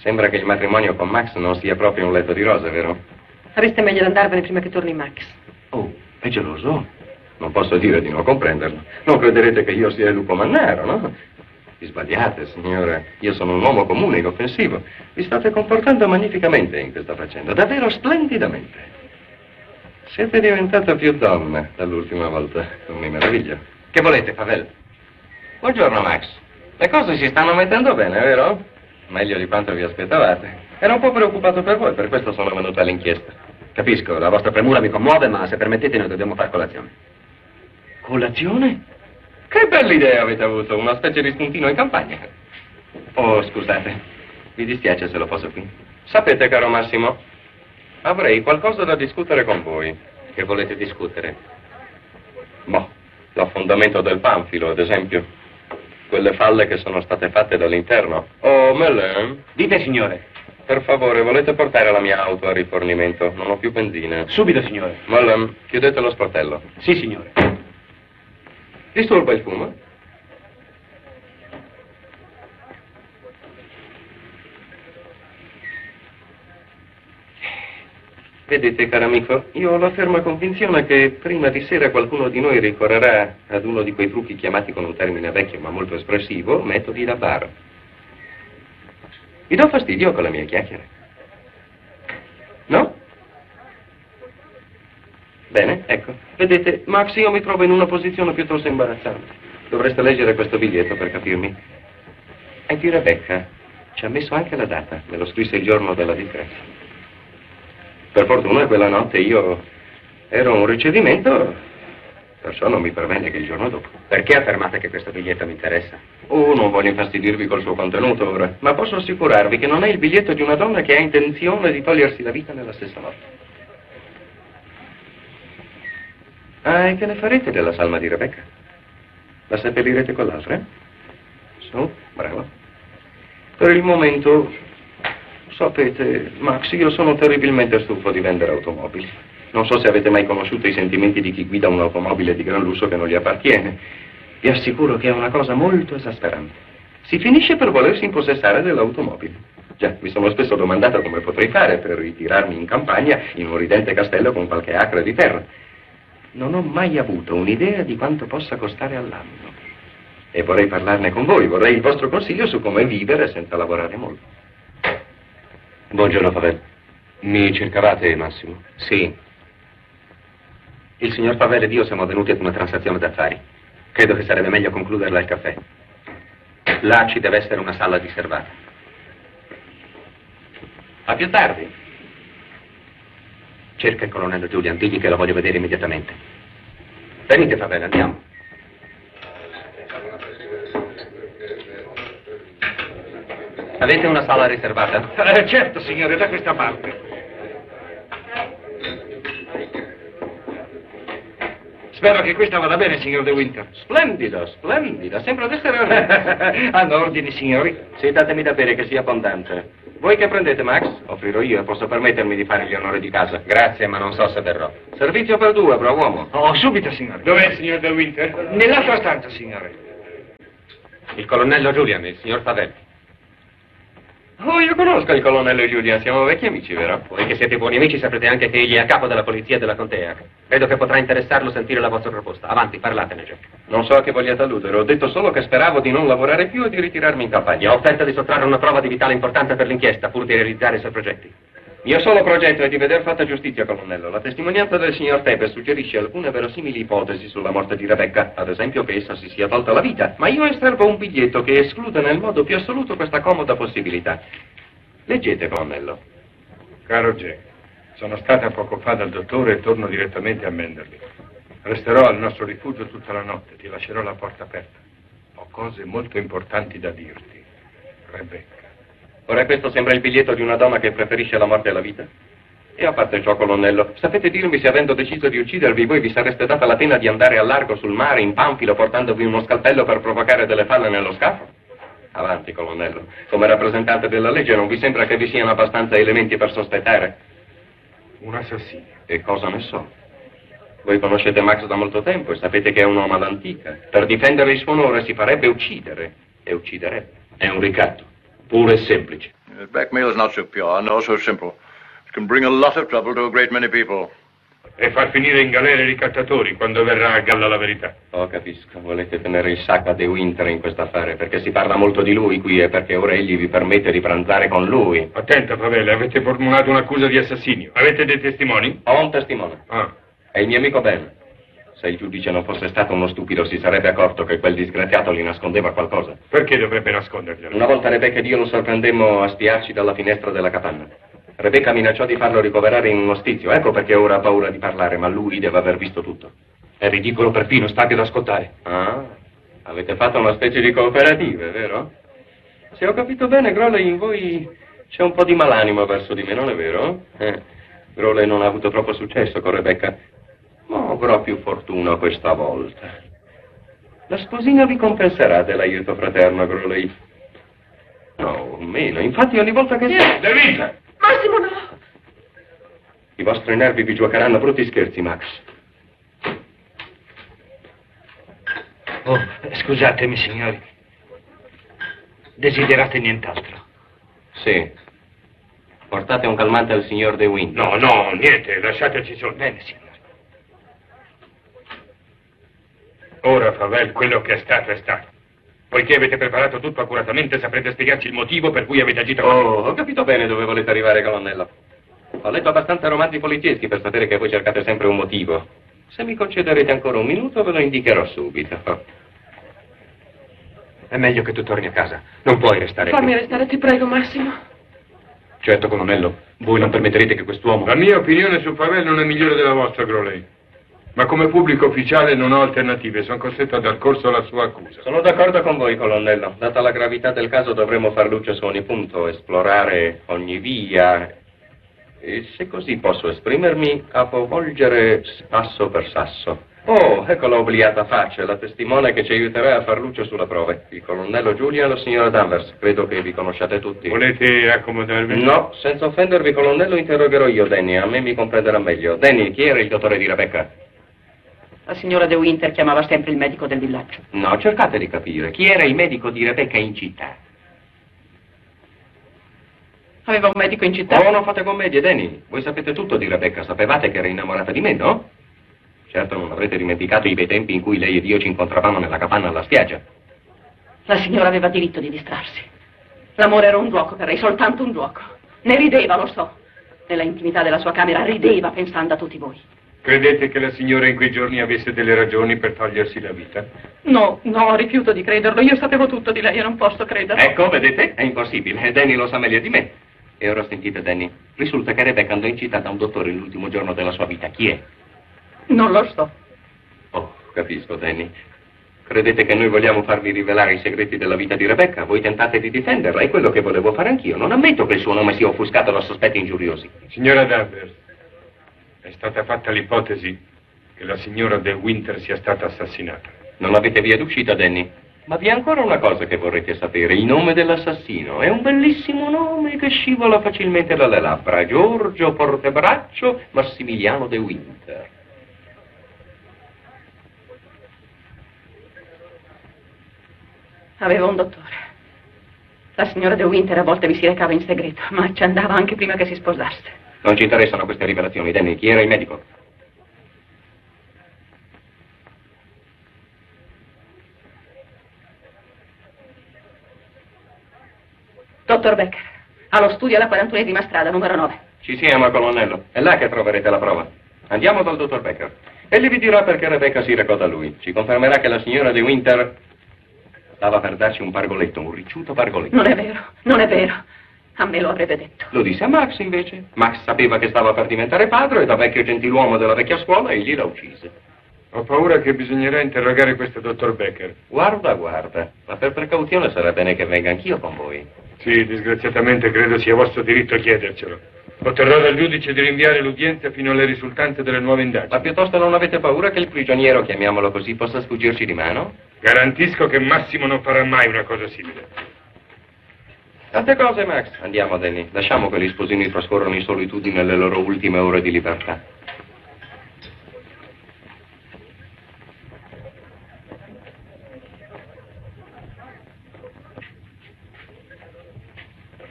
Sembra che il matrimonio con Max non sia proprio un letto di rose, vero? Fareste meglio di andarvene prima che torni Max. Oh, è geloso? Non posso dire di non comprenderlo. Non crederete che io sia il lupo mannaro, no? Vi sbagliate, signore. Io sono un uomo comune, inoffensivo. Vi state comportando magnificamente in questa faccenda, davvero splendidamente. Siete diventata più donna dall'ultima volta. Non mi meraviglio. Che volete, Pavel? Buongiorno, Max. Le cose si stanno mettendo bene, vero? Meglio di quanto vi aspettavate. Ero un po' preoccupato per voi, per questo sono venuto all'inchiesta. Capisco, la vostra premura mi commuove, ma se permettete noi dobbiamo fare colazione. Colazione? Che bella idea avete avuto, una specie di spuntino in campagna. Oh, scusate, mi dispiace se lo posso qui. Sapete, caro Massimo, avrei qualcosa da discutere con voi. Che volete discutere? Boh, l'affondamento del Panfilo, ad esempio. Quelle falle che sono state fatte dall'interno. Oh, Melin? Dite, signore. Per favore, volete portare la mia auto a rifornimento? Non ho più benzina. Subito, signore. Melin, chiudete lo sportello. Sì, signore. Disturba il fumo? Vedete, caro amico, io ho la ferma convinzione che prima di sera qualcuno di noi ricorrerà ad uno di quei trucchi chiamati con un termine vecchio ma molto espressivo, metodi da bar. Vi do fastidio con le mie chiacchiere? No? Bene, ecco. Vedete, Max, io mi trovo in una posizione piuttosto imbarazzante. Dovreste leggere questo biglietto per capirmi. È di Rebecca. Ci ha messo anche la data. Me lo scrisse il giorno della disgrazia. Per fortuna quella notte io ero a un ricevimento, perciò non mi pervenne che il giorno dopo. Perché affermate che questo biglietto mi interessa? Oh, non voglio infastidirvi col suo contenuto ora, ma posso assicurarvi che non è il biglietto di una donna che ha intenzione di togliersi la vita nella stessa notte. Ah, e che ne farete della salma di Rebecca? La seppellirete con l'altra? Su, bravo. Per il momento, sapete, Max, io sono terribilmente stufo di vendere automobili. Non so se avete mai conosciuto i sentimenti di chi guida un'automobile di gran lusso che non gli appartiene. Vi assicuro che è una cosa molto esasperante. Si finisce per volersi impossessare dell'automobile. Già, mi sono spesso domandato come potrei fare per ritirarmi in campagna in un ridente castello con qualche acre di terra. Non ho mai avuto un'idea di quanto possa costare all'anno. E vorrei parlarne con voi, vorrei il vostro consiglio su come vivere senza lavorare molto. Buongiorno, Pavel. Mi cercavate, Massimo? Sì. Il signor Pavel ed io siamo venuti ad una transazione d'affari. Credo che sarebbe meglio concluderla al caffè. Là ci deve essere una sala riservata. A più tardi. Cerca il colonnello Giulian, digli che lo voglio vedere immediatamente. Venite, Pavel, andiamo. Avete una sala riservata? Certo, signore, da questa parte. Spero che questa vada bene, signor De Winter. Splendida, splendida. Sembra di essere... Hanno ordini, signori? Sì, datemi da bere che sia abbondante. Voi che prendete, Max? Offrirò io e posso permettermi di fare gli onori di casa. Grazie, ma non so se verrò. Servizio per due, bravo uomo. Oh, subito, signore. Dov'è il signor De Winter? Nell'altra stanza, signore. Il colonnello Julian, il signor Pavel. Oh, io conosco il colonnello Giulian, siamo vecchi amici, vero? Voi che siete buoni amici saprete anche che egli è a capo della polizia della contea. Credo che potrà interessarlo sentire la vostra proposta. Avanti, parlatene, Jack. Non so a che vogliate alludere, ho detto solo che speravo di non lavorare più e di ritirarmi in Gli campagna. ho offerto di sottrarre una prova di vitale importanza per l'inchiesta, pur di realizzare i suoi progetti. Mio solo progetto è di veder fatta giustizia, colonnello. La testimonianza del signor Tepe suggerisce alcune verosimili ipotesi sulla morte di Rebecca, ad esempio che essa si sia tolta la vita, ma io estervo un biglietto che esclude nel modo più assoluto questa comoda possibilità. Leggete, colonnello. Caro Jack, sono stata poco fa dal dottore e torno direttamente a Menderley. Resterò al nostro rifugio tutta la notte, ti lascerò la porta aperta. Ho cose molto importanti da dirti. Rebecca. Ora questo sembra il biglietto di una donna che preferisce la morte alla vita? E a parte ciò, colonnello, sapete dirmi se avendo deciso di uccidervi voi vi sareste data la pena di andare a largo sul mare in Panfilo portandovi uno scalpello per provocare delle falle nello scafo? Avanti, colonnello. Come rappresentante della legge non vi sembra che vi siano abbastanza elementi per sospettare? Un assassino. E cosa ne so? Voi conoscete Max da molto tempo e sapete che è un uomo all'antica. Per difendere il suo onore si farebbe uccidere e ucciderebbe. È un ricatto, puro e semplice. Blackmail is not so pure, nor so simple. It can bring a lot of trouble to a great many people. E far finire in galera i ricattatori quando verrà a galla la verità. Oh, capisco. Volete tenere il sacco a De Winter in questo affare perché si parla molto di lui qui e perché ora egli vi permette di pranzare con lui. Attenta, Favelle, avete formulato un'accusa di assassinio. Avete dei testimoni? Ho un testimone. Ah. È il mio amico Ben. Se il giudice non fosse stato uno stupido si sarebbe accorto che quel disgraziato gli nascondeva qualcosa. Perché dovrebbe nasconderglielo? Una volta Rebecca ed io lo sorprendemmo a spiarci dalla finestra della capanna. Rebecca minacciò di farlo ricoverare in un ostizio. Ecco perché ora ha paura di parlare, ma lui deve aver visto tutto. È ridicolo perfino, state ad ascoltare. Ah, avete fatto una specie di cooperativa, vero? Se ho capito bene, Groley, in voi c'è un po' di malanimo verso di me, non è vero? Groley non ha avuto troppo successo con Rebecca, ma avrà più fortuna questa volta. La sposina vi compenserà dell'aiuto fraterno, Groley. No, meno. Infatti ogni volta che... De Winter! Massimo, no! I vostri nervi vi giocheranno brutti scherzi, Max. Oh, scusatemi, signori. Desiderate nient'altro? Sì. Portate un calmante al signor De Winter. No, niente, lasciateci soli. Bene, signori. Ora, Favelle, quello che è stato è stato. Poiché avete preparato tutto accuratamente, saprete spiegarci il motivo per cui avete agito così. Oh, ho capito bene dove volete arrivare, colonnello. Ho letto abbastanza romanzi polizieschi per sapere che voi cercate sempre un motivo. Se mi concederete ancora un minuto ve lo indicherò subito. È meglio che tu torni a casa. Non puoi restare Fammi qui. restare, ti prego, Massimo. Certo, colonnello. Voi non permetterete che quest'uomo... La mia opinione su Favelle non è migliore della vostra, Groley. Ma come pubblico ufficiale non ho alternative, sono costretto a dar corso alla sua accusa. Sono d'accordo con voi, colonnello. Data la gravità del caso dovremmo far luce su ogni punto, esplorare ogni via e, se così posso esprimermi, capovolgere sasso per sasso. Oh, ecco la obliata faccia, la testimone che ci aiuterà a far luce sulla prova. Il colonnello Julian e la signora Danvers. Credo che vi conosciate tutti. Volete accomodarvi? No, senza offendervi, colonnello, interrogherò io Danny. A me mi comprenderà meglio. Danny, chi era il dottore di Rebecca? La signora De Winter chiamava sempre il medico del villaggio. No, cercate di capire. Chi era il medico di Rebecca in città? Aveva un medico in città. Oh, non fate commedie, Danny. Voi sapete tutto di Rebecca. Sapevate che era innamorata di me, no? Certo non avrete dimenticato i bei tempi in cui lei ed io ci incontravamo nella capanna alla spiaggia. La signora aveva diritto di distrarsi. L'amore era un gioco per lei, soltanto un gioco. Ne rideva, lo so. Nella intimità della sua camera rideva pensando a tutti voi. Credete che la signora in quei giorni avesse delle ragioni per togliersi la vita? No, rifiuto di crederlo. Io sapevo tutto di lei e non posso crederlo. Ecco, vedete? È impossibile. Danny lo sa meglio di me. E ora sentite, Danny. Risulta che Rebecca andò in città da un dottore l'ultimo giorno della sua vita. Chi è? Non lo so. Oh, capisco, Danny. Credete che noi vogliamo farvi rivelare i segreti della vita di Rebecca? Voi tentate di difenderla, è quello che volevo fare anch'io. Non ammetto che il suo nome sia offuscato da sospetti ingiuriosi. Signora Danvers, è stata fatta l'ipotesi che la signora De Winter sia stata assassinata. Non avete via d'uscita, Danny? Ma vi è ancora una cosa che vorrete sapere. Il nome dell'assassino. È un bellissimo nome che scivola facilmente dalle labbra. Giorgio Portebraccio Massimiliano De Winter. Aveva un dottore. La signora De Winter a volte vi si recava in segreto, ma ci andava anche prima che si sposasse. Non ci interessano queste rivelazioni, Danny. Chi era il medico? Dottor Becker, allo studio alla 41esima strada, numero 9. Ci siamo, colonnello. È là che troverete la prova. Andiamo dal dottor Becker. Egli vi dirà perché Rebecca si recò da lui. Ci confermerà che la signora De Winter stava per darci un pargoletto, un ricciuto pargoletto. Non è vero, non è vero. A me lo avrebbe detto. Lo disse a Max, invece. Max sapeva che stava per diventare padre e da vecchio gentiluomo della vecchia scuola egli la uccise. Ho paura che bisognerà interrogare questo dottor Becker. Guarda, ma per precauzione sarà bene che venga anch'io con voi. Sì, disgraziatamente credo sia vostro diritto chiedercelo. Otterrò dal giudice di rinviare l'udienza fino alle risultanze delle nuove indagini. Ma piuttosto non avete paura che il prigioniero, chiamiamolo così, possa sfuggirci di mano? Garantisco che Massimo non farà mai una cosa simile. Tante cose, Max. Andiamo, Danny. Lasciamo che gli sposini trascorrono in solitudine le loro ultime ore di libertà.